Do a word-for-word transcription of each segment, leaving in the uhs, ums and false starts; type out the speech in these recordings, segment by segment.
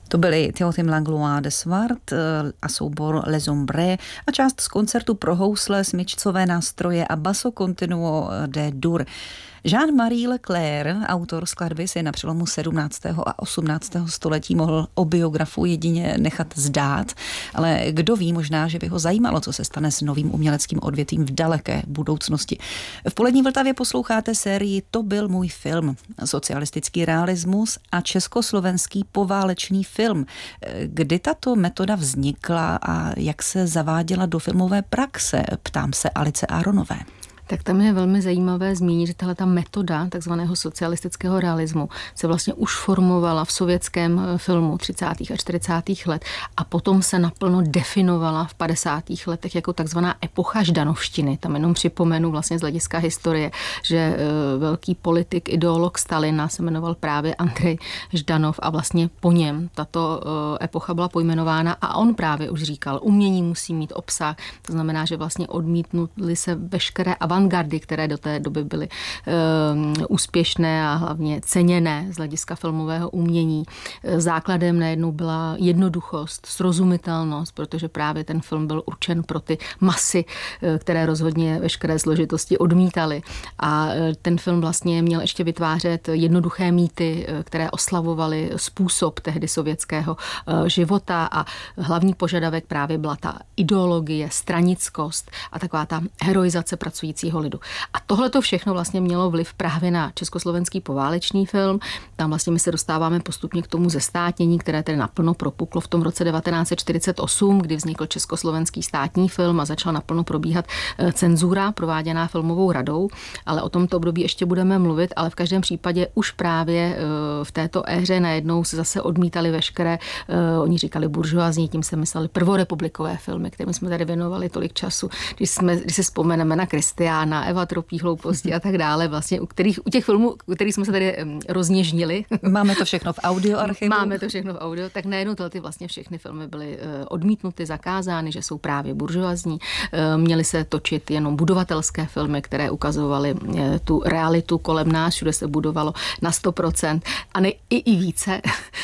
To byly Timothy Langlois de Swart a soubor Les Ombres a část z koncertu pro housle, smyčcové nástroje a basso continuo de dur. Jean-Marie Leclerc, autor skladby, si na přelomu sedmnáctého a osmnáctého století mohl o biografu jedině nechat zdát, ale kdo ví, možná, že by ho zajímalo, co se stane s novým uměleckým odvětvím v daleké budoucnosti. V Polední Vltavě posloucháte sérii To byl můj film, socialistický realismus a československý poválečný film. Kdy tato metoda vznikla a jak se zaváděla do filmové praxe, ptám se Alice Aronové. Tak tam je velmi zajímavé zmínit, že tahle ta metoda takzvaného socialistického realismu se vlastně už formovala v sovětském filmu třicátých a čtyřicátých let a potom se naplno definovala v padesátých letech jako takzvaná epocha ždanovštiny. Tam jenom připomenu vlastně z hlediska historie, že velký politik, ideolog Stalina se jmenoval právě Andrej Ždanov a vlastně po něm tato epocha byla pojmenována a on právě už říkal, umění musí mít obsah, to znamená, že vlastně odmítnuli se veškeré avantgardy, které do té doby byly um, úspěšné a hlavně ceněné z hlediska filmového umění. Základem najednou byla jednoduchost, srozumitelnost, protože právě ten film byl určen pro ty masy, které rozhodně veškeré složitosti odmítaly. A ten film vlastně měl ještě vytvářet jednoduché mýty, které oslavovaly způsob tehdy sovětského života a hlavní požadavek právě byla ta ideologie, stranickost a taková ta heroizace pracující lidu. A tohle to všechno vlastně mělo vliv právě na československý poválečný film. Tam vlastně my se dostáváme postupně k tomu zestátnění, které tedy naplno propuklo v tom roce devatenáct set čtyřicet osm, kdy vznikl československý státní film a začala naplno probíhat cenzura prováděná filmovou radou, ale o tomto období ještě budeme mluvit, ale v každém případě už právě v této éře najednou se zase odmítali veškeré, oni říkali buržoazní, tím se mysleli prvorepublikové filmy, kterým jsme tady věnovali tolik času. Když, jsme, když si vzpomeneme na Kristiána, na Eva Tropí hlouposti a tak dále, vlastně u kterých, u těch filmů, u kterých jsme se tady rozněžnili. Máme to všechno v audioarchivu. Máme to všechno v audio, tak najednou ty vlastně všechny filmy byly odmítnuty, zakázány, že jsou právě buržoazní. Měly se točit jenom budovatelské filmy, které ukazovaly tu realitu kolem nás, všude se budovalo na sto procent a ne, i, i více.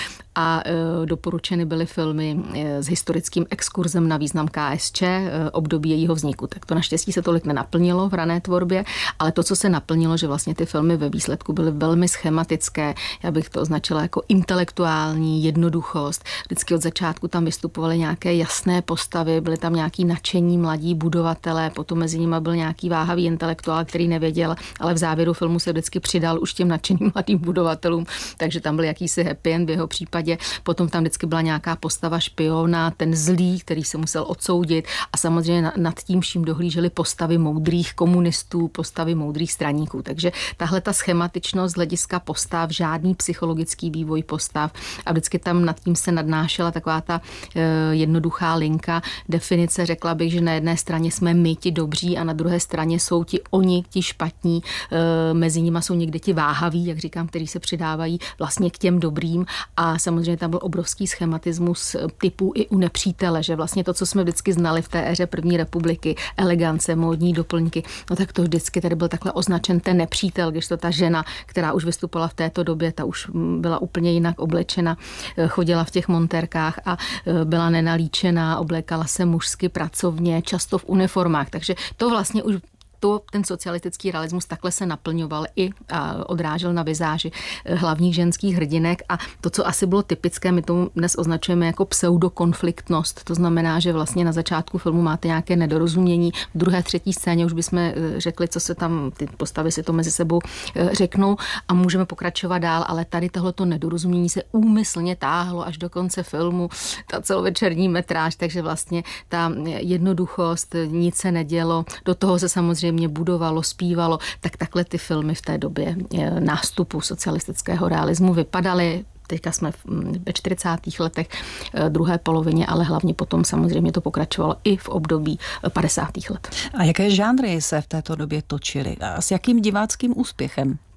A e, doporučeny byly filmy e, s historickým exkurzem na význam K S Č, e, období jejího vzniku. Tak to naštěstí se tolik nenaplnilo v rané tvorbě, ale to, co se naplnilo, že vlastně ty filmy ve výsledku byly velmi schematické, já bych to označila jako intelektuální jednoduchost. Vždycky od začátku tam vystupovaly nějaké jasné postavy, byly tam nějaký nadšení mladí budovatelé, potom mezi nimi byl nějaký váhavý intelektuál, který nevěděl, ale v závěru filmu se vždycky přidal už těm nadšeným mladým budovatelům, takže tam byl jakýsi happy end v jeho případě. Potom tam vždycky byla nějaká postava špiona, ten zlý, který se musel odsoudit a samozřejmě nad tím vším dohlížely postavy moudrých komunistů, postavy moudrých straníků. Takže tahle ta schematičnost z hlediska postav, žádný psychologický vývoj postav a vždycky tam nad tím se nadnášela taková ta e, jednoduchá linka definice. Řekla bych, že na jedné straně jsme my, ti dobří a na druhé straně jsou ti oni, ti špatní. E, mezi nimi jsou někde ti váhaví, jak říkám, kteří se přidávají vlastně k těm dobrým a samozřejmě tam byl obrovský schematismus typů i u nepřítele, že vlastně to, co jsme vždycky znali v té éře první republiky, elegance, módní doplňky, no tak to vždycky tady byl takhle označen ten nepřítel, když to ta žena, která už vystupovala v této době, ta už byla úplně jinak oblečena, chodila v těch montérkách a byla nenalíčená, oblékala se mužsky, pracovně, často v uniformách, takže to vlastně už to, ten socialistický realismus takhle se naplňoval i a odrážel na vizáži hlavních ženských hrdinek a to, co asi bylo typické, my tomu dnes označujeme jako pseudokonfliktnost. To znamená, že vlastně na začátku filmu máte nějaké nedorozumění, v druhé, třetí scéně už bychom řekli, co se tam, ty postavy si to mezi sebou řeknou a můžeme pokračovat dál, ale tady tohleto nedorozumění se úmyslně táhlo až do konce filmu, ta celovečerní metráž, takže vlastně ta jednoduchost, nic se nedělo, do toho se samozřejmě mě budovalo, zpívalo, tak takhle ty filmy v té době nástupu socialistického realismu vypadaly. Teďka jsme ve čtyřicátých letech druhé polovině, ale hlavně potom samozřejmě to pokračovalo i v období padesátých let. A jaké žánry se v této době točily? A s jakým diváckým úspěchem?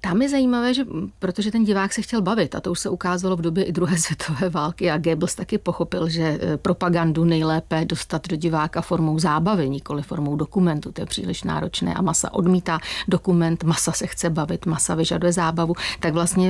Tam je zajímavé, že protože ten divák se chtěl bavit a to už se ukázalo v době i druhé světové války a Goebbels taky pochopil, že propagandu nejlépe dostat do diváka formou zábavy, nikoli formou dokumentu. To je příliš náročné a masa odmítá dokument, masa se chce bavit, masa vyžaduje zábavu. Tak vlastně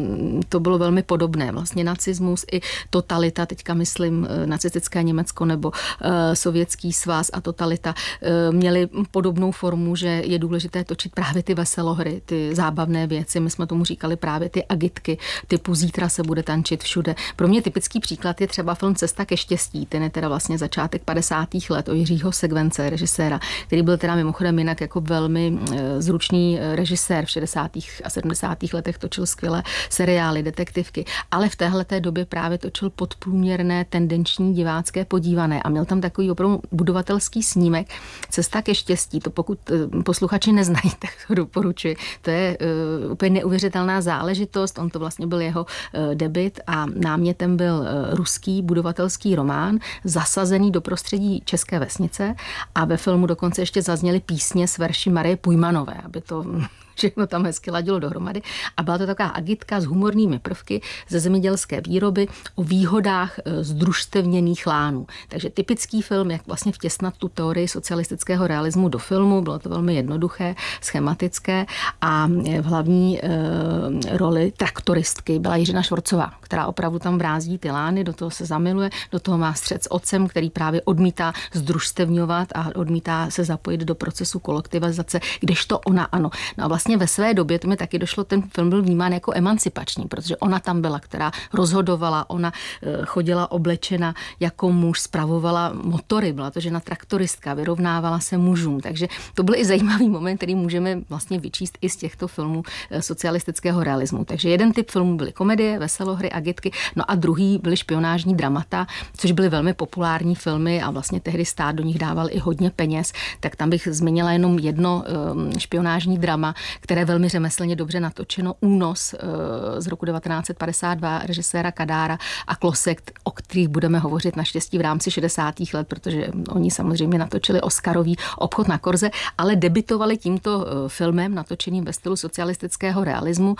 to bylo velmi podobné. Vlastně nacismus i totalita, teďka myslím nacistické Německo nebo Sovětský svaz a totalita měli podobnou formu, že je důležité točit právě ty veselohry, ty zábavné věci. My jsme tomu říkali právě ty agitky typu zítra se bude tančit všude. Pro mě typický příklad je třeba film Cesta ke štěstí. Ten je teda vlastně začátek padesátých let o Jiřího Segvence, režiséra, který byl teda mimochodem jinak jako velmi zručný režisér. V šedesátých a sedmdesátých letech točil skvělé seriály, detektivky, ale v téhleté době právě točil podprůměrné tendenční divácké podívané a měl tam takový opravdu budovatelský snímek Cesta ke štěstí. To pokud posluchači neznají, tak to doporučuji. To je uh, úplně neuvěřitelná záležitost. On to vlastně byl jeho uh, debut a námětem byl uh, ruský budovatelský román zasazený do prostředí české vesnice a ve filmu dokonce ještě zazněly písně s verši Marie Pujmanové, aby to všechno tam hezky ladilo dohromady. A byla to taková agitka s humornými prvky ze zemědělské výroby o výhodách združstevněných lánů. Takže typický film, jak vlastně vtěsnat tu teorii socialistického realismu do filmu. Bylo to velmi jednoduché, schematické a v hlavní e, roli traktoristky byla Jiřina Švorcová, která opravdu tam vrází ty lány, do toho se zamiluje, do toho má střet s otcem, který právě odmítá združstevňovat a odmítá se zapojit do procesu kolektivizace, kdežto ona ano. No a vlastně ve své době, to mi taky došlo, ten film byl vnímán jako emancipační, protože ona tam byla, která rozhodovala, ona chodila oblečena jako muž, spravovala motory, byla to žena traktoristka, vyrovnávala se mužům, takže to byl i zajímavý moment, který můžeme vlastně vyčíst i z těchto filmů socialistického realismu. Takže jeden typ filmů byly komedie, veselohry, agitky, no a druhý byly špionážní dramata, což byly velmi populární filmy a vlastně tehdy stát do nich dával i hodně peněz, tak tam bych zmínila jenom jedno špionážní drama, které je velmi řemeslně dobře natočeno, Únos z roku devatenáct set padesát dva režiséra Kadára a Klosek, o kterých budeme hovořit naštěstí v rámci šedesátých let, protože oni samozřejmě natočili Oscarový Obchod na korze, ale debutovali tímto filmem natočeným ve stylu socialistického realismu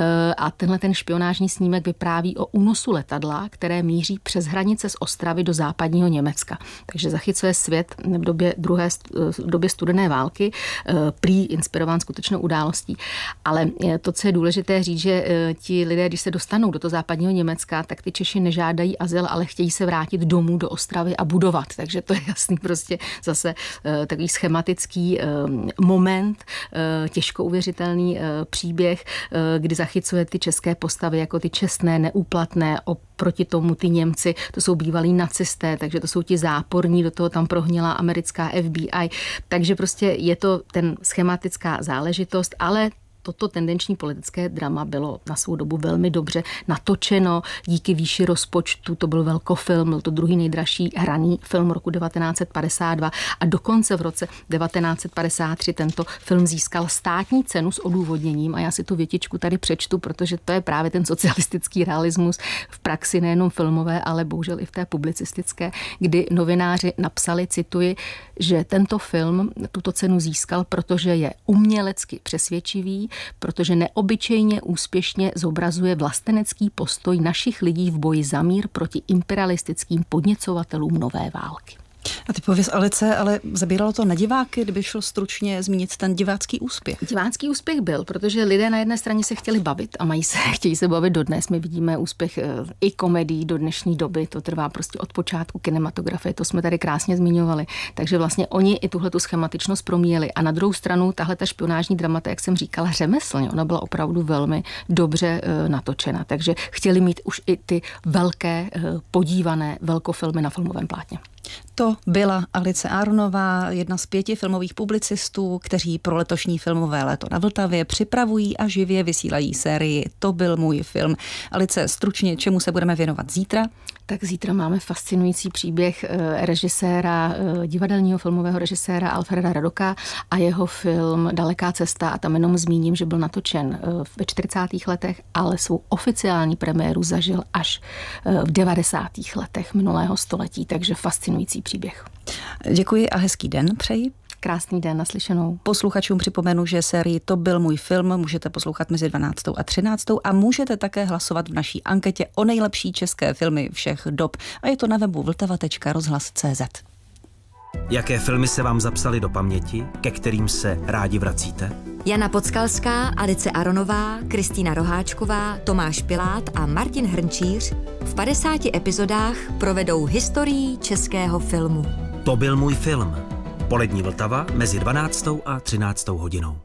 a tenhle ten špionážní snímek vypráví o únosu letadla, které míří přes hranice z Ostravy do západního Německa. Takže zachycuje svět v době druhé v době studené války, prý inspirován skutečnou událostí. Ale to, co je důležité říct, že ti lidé, když se dostanou do toho západního Německa, tak ty Češi nežádají azyl, ale chtějí se vrátit domů do Ostravy a budovat. Takže to je jasný prostě zase takový schematický moment, těžko uvěřitelný příběh, kdy zachycuje ty české postavy jako ty čestné, neúplatné, oproti tomu ty Němci, to jsou bývalí nacisté, takže to jsou ti záporní, do toho tam prohnila americká F B I. Takže prostě je to ten schematická záležitost, ale toto tendenční politické drama bylo na svou dobu velmi dobře natočeno. Díky výši rozpočtu to byl velkofilm, byl to druhý nejdražší hraný film roku devatenáct set padesát dva a dokonce v roce devatenáct set padesát tři tento film získal státní cenu s odůvodněním a já si tu větičku tady přečtu, protože to je právě ten socialistický realismus v praxi nejenom filmové, ale bohužel i v té publicistické, kdy novináři napsali, cituji, že tento film tuto cenu získal, protože je umělecky přesvědčivý, protože neobyčejně úspěšně zobrazuje vlastenecký postoj našich lidí v boji za mír proti imperialistickým podněcovatelům nové války. A ty pověz, Alice, ale zabíralo to na diváky, kdyby šlo stručně zmínit ten divácký úspěch? Divácký úspěch byl, protože lidé na jedné straně se chtěli bavit a mají se, chtějí se bavit dodnes. My vidíme úspěch i komedií do dnešní doby, to trvá prostě od počátku kinematografie, to jsme tady krásně zmiňovali. Takže vlastně oni i tuhletu schematičnost promíjeli. A na druhou stranu tahle ta špionážní dramata, jak jsem říkala, řemeslně, ona byla opravdu velmi dobře natočena. Takže chtěli mít už i ty velké podívané velkofilmy na filmovém plátně. To byla Alice Aronová, jedna z pěti filmových publicistů, kteří pro letošní filmové léto na Vltavě připravují a živě vysílají sérii To byl můj film. Alice, stručně, čemu se budeme věnovat zítra? Tak zítra máme fascinující příběh režiséra, divadelního filmového režiséra Alfreda Radoka a jeho film Daleká cesta a tam jenom zmíním, že byl natočen ve čtyřicátých letech, ale svou oficiální premiéru zažil až v devadesátých letech minulého století, takže fascinující příběh. Děkuji a hezký den přeji. Krásný den, naslyšenou. Posluchačům připomenu, že sérii To byl můj film můžete poslouchat mezi dvanáctou a třináctou a můžete také hlasovat v naší anketě o nejlepší české filmy všech dob. A je to na webu vltava tečka rozhlas tečka cé zet. Jaké filmy se vám zapsaly do paměti, ke kterým se rádi vracíte? Jana Podskalská, Alice Aronová, Kristýna Roháčková, Tomáš Pilát a Martin Hrnčíř v padesáti epizodách provedou historií českého filmu. To byl můj film. Polední Vltava mezi dvanáctou a třináctou hodinou.